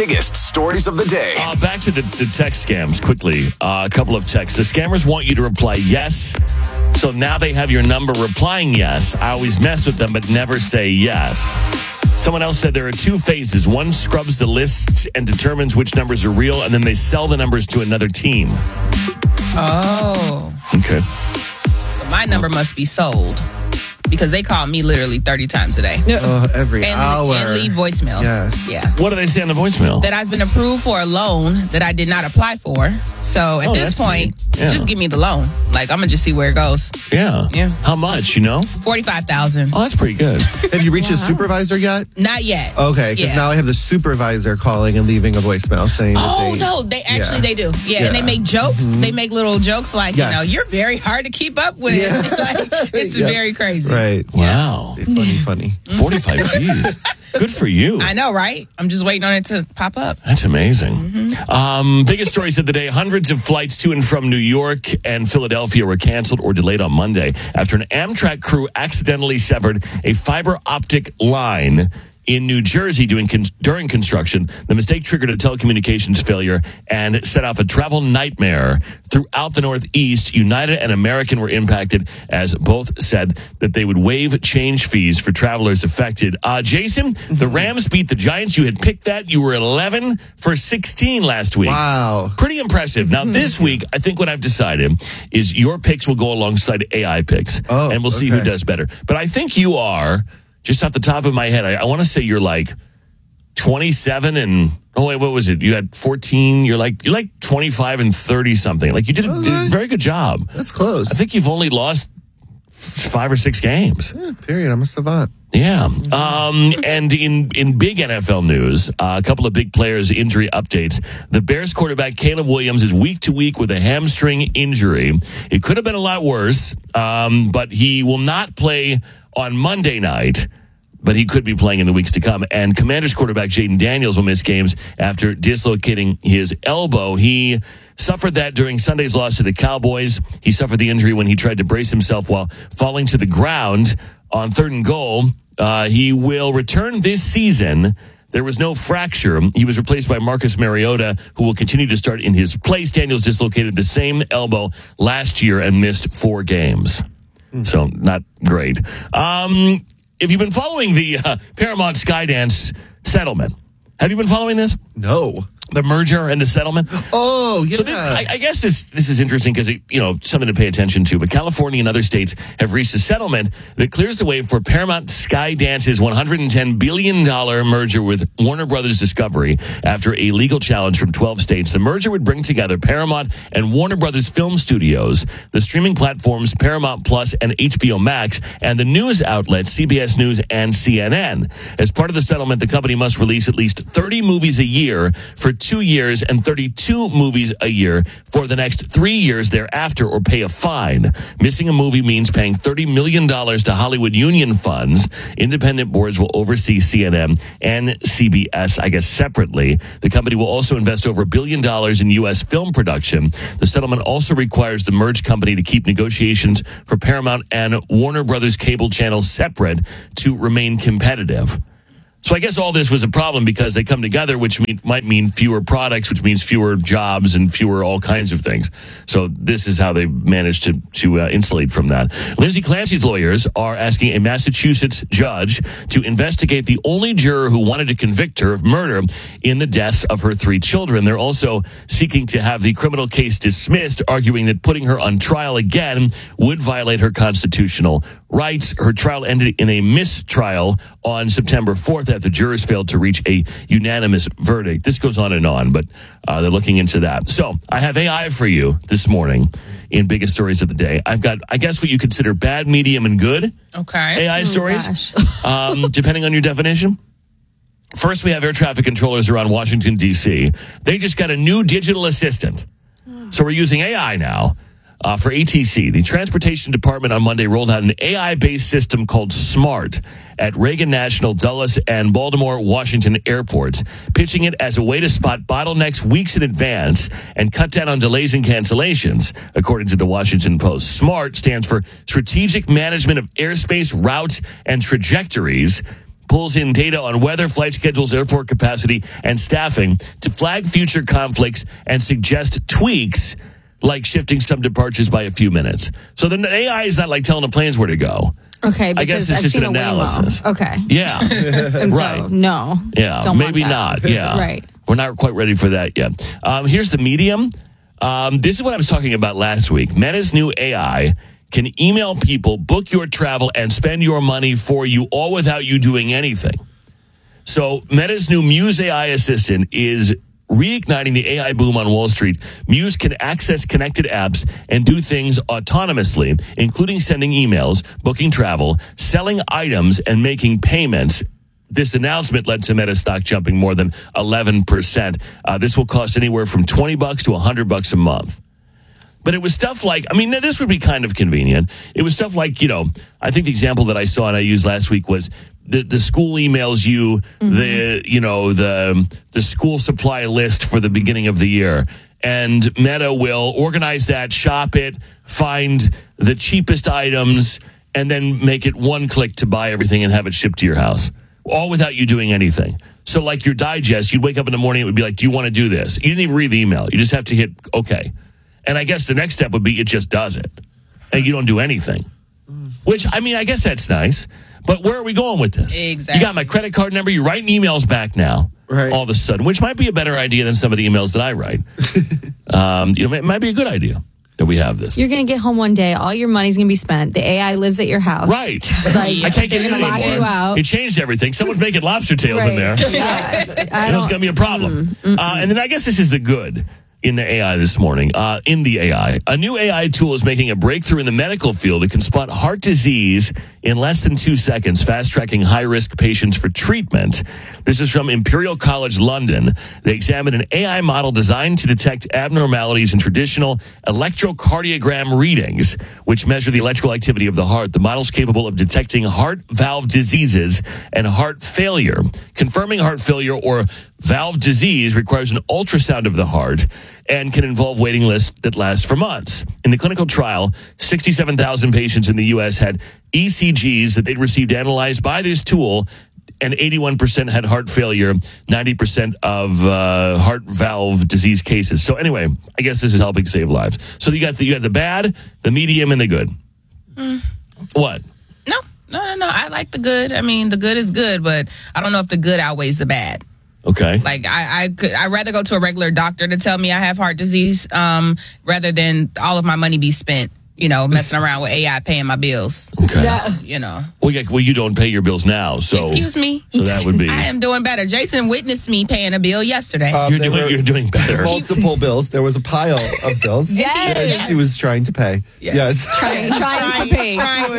biggest stories of the day. Back to the text scams quickly. A couple of texts. The scammers want you to reply yes. So now they have your number replying yes. I always mess with them, but never say yes. Someone else said there are two phases. One scrubs the lists and determines which numbers are real, and then they sell the numbers to another team. Oh. Okay. So my number must be sold. Because they call me literally 30 times a day. Every hour. And leave voicemails. Yes. Yeah. What do they say on the voicemail? That I've been approved for a loan that I did not apply for. So at this point, just give me the loan. Like, I'm going to just see where it goes. Yeah. Yeah. How much, you know? $45,000. Oh, that's pretty good. Have you reached a supervisor yet? Not yet. Okay, because now I have the supervisor calling and leaving a voicemail saying that they do. Yeah, and they make jokes. Mm-hmm. They make little jokes like, you're very hard to keep up with. Yeah. Like, it's very crazy. Right. Wow. Funny. 45 G's. Good for you. I know, right? I'm just waiting on it to pop up. That's amazing. Biggest stories of the day. Hundreds of flights to and from New York and Philadelphia were canceled or delayed on Monday after an Amtrak crew accidentally severed a fiber optic line in New Jersey during construction. The mistake triggered a telecommunications failure and set off a travel nightmare throughout the Northeast. United and American were impacted, as both said that they would waive change fees for travelers affected. Jason, the Rams beat the Giants. You had picked that. You were 11 for 16 last week. Wow. Pretty impressive. Now, this week, I think what I've decided is your picks will go alongside AI picks, and we'll see who does better. But I think you are... Just off the top of my head, I want to say you're like 27 and what was it? You had 14. You're like 25 and 30 something. Like you did a very good job. That's close. I think you've only lost 5 or 6 games. Yeah, period. I'm a savant. Yeah. And in big NFL news, a couple of big players' injury updates. The Bears quarterback Caleb Williams is week to week with a hamstring injury. It could have been a lot worse, but he will not play on Monday night, but he could be playing in the weeks to come. And Commanders quarterback Jaden Daniels will miss games after dislocating his elbow. He suffered that during Sunday's loss to the Cowboys. He suffered the injury when he tried to brace himself while falling to the ground on 3rd and goal. He will return this season. There was no fracture. He was replaced by Marcus Mariota, who will continue to start in his place. Daniels dislocated the same elbow last year and missed 4 games. So not great. If you've been following the Paramount Skydance settlement, have you been following this? No. The merger and the settlement. Oh, yeah. So I guess this is interesting because something to pay attention to. But California and other states have reached a settlement that clears the way for Paramount Skydance's $110 billion merger with Warner Brothers Discovery after a legal challenge from 12 states. The merger would bring together Paramount and Warner Brothers Film Studios, the streaming platforms Paramount Plus and HBO Max, and the news outlets CBS News and CNN. As part of the settlement, the company must release at least 30 movies a year for 2 years and 32 movies a year for the next 3 years thereafter, or pay a fine. Missing a movie means paying $30 million to Hollywood union funds. Independent boards will oversee CNN and CBS, I guess, separately. The company will also invest over $1 billion in U.S. film production. The settlement also requires the merged company to keep negotiations for Paramount and Warner Brothers cable channels separate to remain competitive. So I guess all this was a problem because they come together, which might mean fewer products, which means fewer jobs and fewer all kinds of things. So this is how they managed to insulate from that. Lindsay Clancy's lawyers are asking a Massachusetts judge to investigate the only juror who wanted to convict her of murder in the deaths of her 3 children. They're also seeking to have the criminal case dismissed, arguing that putting her on trial again would violate her constitutional rights. Her trial ended in a mistrial on September 4th after jurors failed to reach a unanimous verdict. This goes on, but they're looking into that. So I have AI for you this morning in biggest stories of the day. I've got, I guess, what you consider bad, medium, and good AI stories, depending on your definition. First, we have air traffic controllers around Washington, D.C. They just got a new digital assistant. So we're using AI now. For ATC, the Transportation Department on Monday rolled out an AI-based system called SMART at Reagan National, Dulles, and Baltimore, Washington airports, pitching it as a way to spot bottlenecks weeks in advance and cut down on delays and cancellations, according to the Washington Post. SMART stands for Strategic Management of Airspace Routes and Trajectories, pulls in data on weather, flight schedules, airport capacity, and staffing to flag future conflicts and suggest tweaks like shifting some departures by a few minutes. So the AI is not like telling the planes where to go. Okay, I guess it's just an analysis. Okay. Yeah. And right. So, no. Yeah, don't maybe want that. not. Yeah. Right. We're not quite ready for that yet. Here's the Medium. This is what I was talking about last week. Meta's new AI can email people, book your travel, and spend your money for you, all without you doing anything. So Meta's new Muse AI assistant is reigniting the AI boom on Wall Street. Muse can access connected apps and do things autonomously, including sending emails, booking travel, selling items, and making payments. This announcement led to Meta stock jumping more than 11%. This will cost anywhere from $20 to $100 a month. But it was stuff like, I mean, this would be kind of convenient. It was stuff like, I think the example that I saw and I used last week was the school emails you the school supply list for the beginning of the year. And Meta will organize that, shop it, find the cheapest items, and then make it one click to buy everything and have it shipped to your house, all without you doing anything. So like your digest, you'd wake up in the morning, it would be like, do you want to do this? You didn't even read the email. You just have to hit okay. And I guess the next step would be it just does it. And you don't do anything. Which, I mean, I guess that's nice. But where are we going with this? Exactly. You got my credit card number. You're writing emails back now. Right. All of a sudden, which might be a better idea than some of the emails that I write. It might be a good idea that we have this. You're going to get home one day. All your money's going to be spent. The AI lives at your house. Right. Like, I can't get it they're gonna lock anymore. you out. It changed everything. Someone's making lobster tails in there. Yeah. It's going to be a problem. And then I guess this is the good in the AI this morning. In the AI, a new AI tool is making a breakthrough in the medical field. It can spot heart disease in less than 2 seconds, fast-tracking high-risk patients for treatment. This is from Imperial College London. They examined an AI model designed to detect abnormalities in traditional electrocardiogram readings, which measure the electrical activity of the heart. The model's capable of detecting heart valve diseases and heart failure. Confirming heart failure or valve disease requires an ultrasound of the heart and can involve waiting lists that last for months. In the clinical trial, 67,000 patients in the U.S. had ECGs that they'd received analyzed by this tool, and 81% had heart failure, 90% of heart valve disease cases. So anyway, I guess this is helping save lives. So you got the bad, the medium, and the good. What? No. I like the good. I mean, the good is good, but I don't know if the good outweighs the bad. Okay. Like I'd rather go to a regular doctor to tell me I have heart disease, rather than all of my money be spent, messing around with AI paying my bills. Okay. Well, you don't pay your bills now, so excuse me. So that would be. I am doing better. Jason witnessed me paying a bill yesterday. You're doing better. Multiple bills. There was a pile of bills. Yes. that she was trying to pay. Yes. Trying to pay.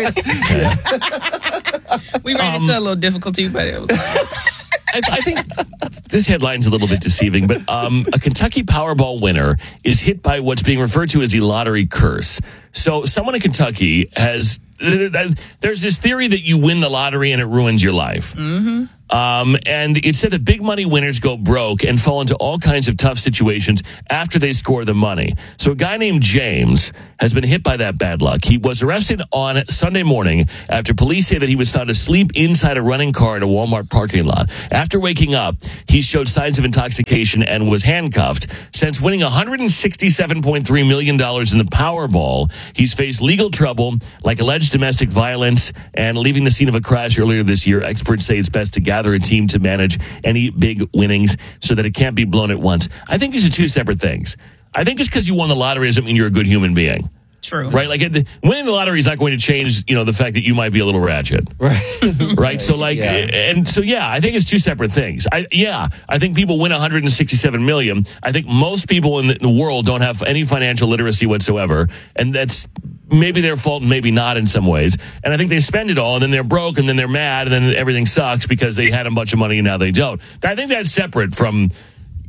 We ran into a little difficulty, but it was. I think this headline's a little bit deceiving, but a Kentucky Powerball winner is hit by what's being referred to as the lottery curse. So someone in Kentucky there's this theory that you win the lottery and it ruins your life. Mm-hmm. And it said that big money winners go broke and fall into all kinds of tough situations after they score the money. So a guy named James has been hit by that bad luck. He was arrested on Sunday morning after police say that he was found asleep inside a running car at a Walmart parking lot. After waking up, he showed signs of intoxication and was handcuffed. Since winning $167.3 million in the Powerball, he's faced legal trouble like alleged domestic violence and leaving the scene of a crash earlier this year. Experts say it's best to gather a team to manage any big winnings so that it can't be blown at once. I think these are two separate things. I think just because you won the lottery doesn't mean you're a good human being. True. Right? Like winning the lottery is not going to change, the fact that you might be a little ratchet. Right. Right? So I think it's two separate things. I think people win $167 million. I think most people in the world don't have any financial literacy whatsoever. And that's maybe their fault and maybe not in some ways. And I think they spend it all and then they're broke and then they're mad and then everything sucks because they had a bunch of money and now they don't. I think that's separate from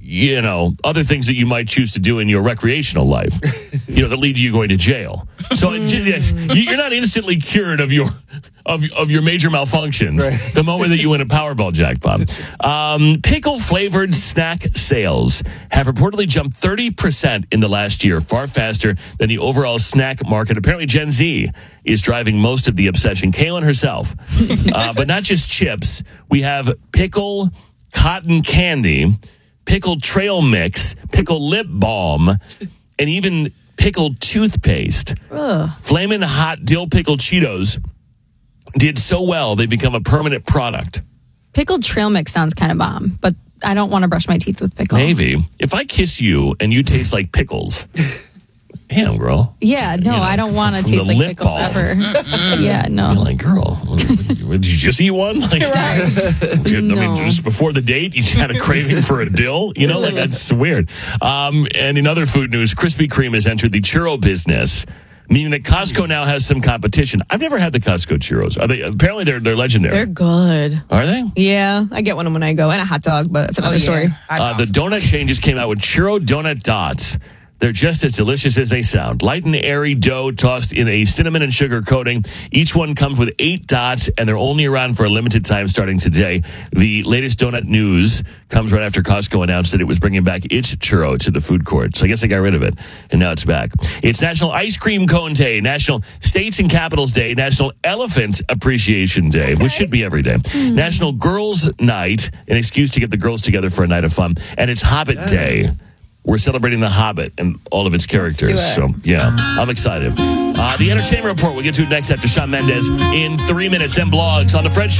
other things that you might choose to do in your recreational life, that lead to you going to jail. So you're not instantly cured of your major malfunctions the moment that you win a Powerball jackpot. Pickle flavored snack sales have reportedly jumped 30% in the last year, far faster than the overall snack market. Apparently, Gen Z is driving most of the obsession. Kaylin herself, but not just chips. We have pickle cotton candy, pickle trail mix, pickle lip balm, and even pickled toothpaste. Flamin' hot dill pickle Cheetos did so well they become a permanent product. Pickled trail mix sounds kind of bomb, but I don't want to brush my teeth with pickle. Maybe. If I kiss you and you taste like pickles, damn, girl. Yeah, no, I don't want to taste like pickles ball. ever. Yeah, no. You're like, girl, did you just eat one? Like, I mean, just before the date, you had a craving for a dill? That's weird. And in other food news, Krispy Kreme has entered the churro business, meaning that Costco now has some competition. I've never had the Costco churros. Are they? Apparently, they're legendary. They're good. Are they? Yeah, I get one when I go, and a hot dog, but that's another story. The donut chain just came out with churro donut dots. They're just as delicious as they sound. Light and airy dough tossed in a cinnamon and sugar coating. Each one comes with 8 dots, and they're only around for a limited time starting today. The latest donut news comes right after Costco announced that it was bringing back its churro to the food court. So I guess they got rid of it, and now it's back. It's National Ice Cream Cone Day, National States and Capitals Day, National Elephant Appreciation Day, which should be every day, National Girls Night, an excuse to get the girls together for a night of fun, and it's Hobbit Day. We're celebrating The Hobbit and all of its characters. So, yeah, I'm excited. The Entertainment Report, we'll get to it next after Shawn Mendes in 3 minutes. Then blogs on The Fred Show.